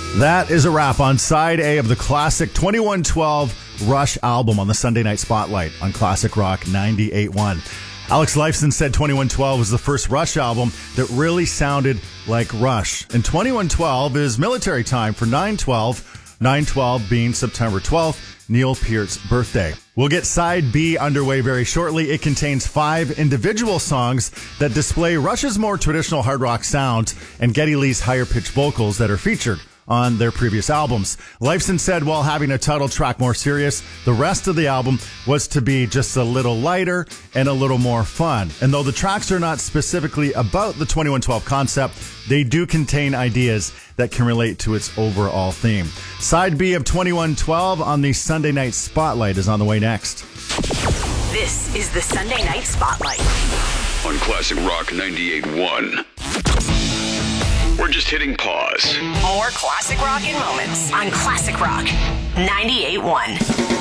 That is a wrap on side A of the classic 2112 Rush album on the Sunday Night Spotlight on Classic Rock 98.1. Alex Lifeson said 2112 was the first Rush album that really sounded like Rush. And 2112 is military time for 9/12, 9/12 being September 12th, Neil Peart's birthday. We'll get side B underway very shortly. It contains 5 individual songs that display Rush's more traditional hard rock sound and Geddy Lee's higher pitched vocals that are featured on their previous albums. Lifeson said while having a title track more serious, the rest of the album was to be just a little lighter and a little more fun. And though the tracks are not specifically about the 2112 concept, they do contain ideas that can relate to its overall theme. Side B of 2112 on the Sunday Night Spotlight is on the way next. This is the Sunday Night Spotlight on Classic Rock 98.1. We're just hitting pause. More classic rock in moments on Classic Rock 98.1.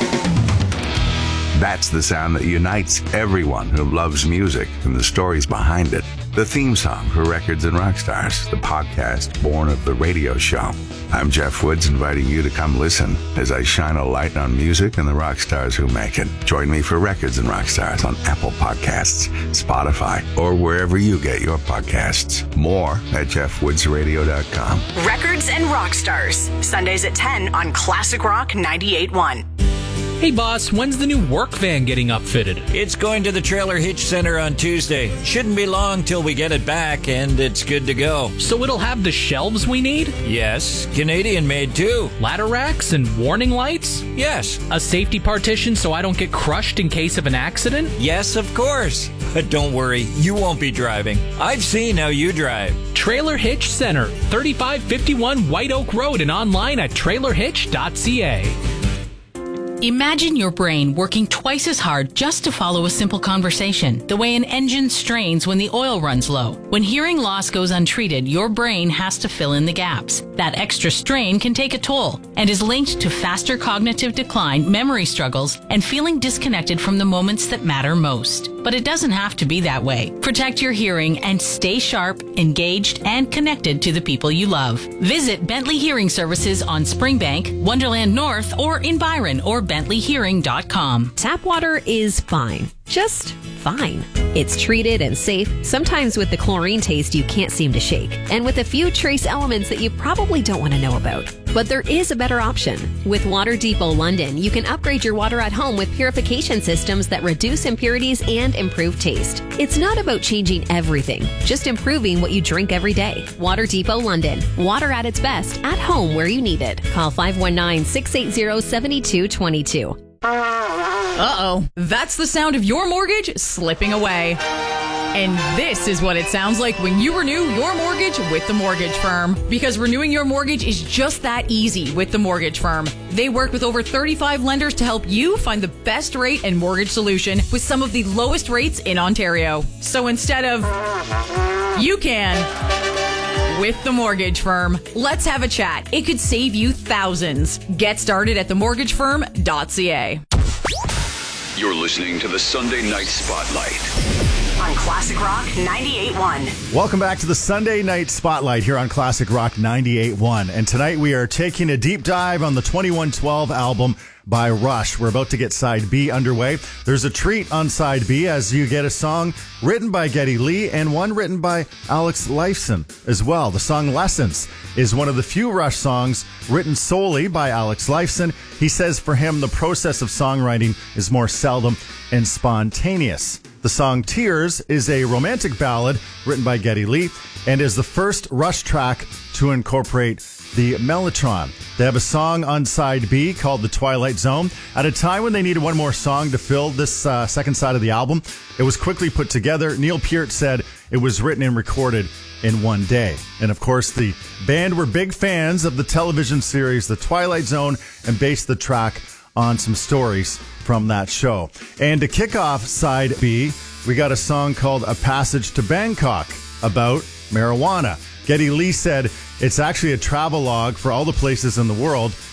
That's the sound that unites everyone who loves music and the stories behind it. The theme song for Records and Rockstars, the podcast born of the radio show. I'm Jeff Woods, inviting you to come listen as I shine a light on music and the rock stars who make it. Join me for Records and Rockstars on Apple Podcasts, Spotify, or wherever you get your podcasts. More at jeffwoodsradio.com. Records and Rockstars, Sundays at 10 on Classic Rock 98.1. Hey boss, when's the new work van getting upfitted? It's going to the Trailer Hitch Center on Tuesday. Shouldn't be long till we get it back and it's good to go. So it'll have the shelves we need? Yes, Canadian made too. Ladder racks and warning lights? Yes. A safety partition so I don't get crushed in case of an accident? Yes, of course. But don't worry, you won't be driving. I've seen how you drive. Trailer Hitch Center, 3551 White Oak Road, and online at trailerhitch.ca. Imagine your brain working twice as hard just to follow a simple conversation, the way an engine strains when the oil runs low. When hearing loss goes untreated, your brain has to fill in the gaps. That extra strain can take a toll and is linked to faster cognitive decline, memory struggles, and feeling disconnected from the moments that matter most. But it doesn't have to be that way. Protect your hearing and stay sharp, engaged, and connected to the people you love. Visit Bentley Hearing Services on Springbank, Wonderland North, or in Byron, or bentleyhearing.com. Tap water is fine. Just fine. It's treated and safe, sometimes with the chlorine taste you can't seem to shake, and with a few trace elements that you probably don't want to know about. But there is a better option. With Water Depot London, you can upgrade your water at home with purification systems that reduce impurities and improve taste. It's not about changing everything, just improving what you drink every day. Water Depot London. Water at its best, at home where you need it. Call 519-680-7222. Uh-oh, that's the sound of your mortgage slipping away. And this is what it sounds like when you renew your mortgage with the mortgage firm. Because renewing your mortgage is just that easy with the mortgage firm. They work with over 35 lenders to help you find the best rate and mortgage solution with some of the lowest rates in Ontario. So instead of you can with the mortgage firm. Let's have a chat. It could save you thousands. Get started at themortgagefirm.ca. You're listening to the Sunday Night Spotlight on Classic Rock 98.1. Welcome back to the Sunday Night Spotlight here on Classic Rock 98.1. And tonight we are taking a deep dive on the 2112 album by Rush. We're about to get side B underway. There's a treat on side B as you get a song written by Geddy Lee and one written by Alex Lifeson as well. The song Lessons is one of the few Rush songs written solely by Alex Lifeson. He says for him the process of songwriting is more seldom and spontaneous. The song Tears is a romantic ballad written by Geddy Lee and is the first Rush track to incorporate the Mellotron. They have a song on side B called The Twilight Zone. At a time when they needed one more song to fill this second side of the album, it was quickly put together. Neil Peart said it was written and recorded in one day. And of course, the band were big fans of the television series The Twilight Zone and based the track on some stories from that show. And to kick off side B, we got a song called A Passage to Bangkok about marijuana. Geddy Lee said it's actually a travelogue for all the places in the world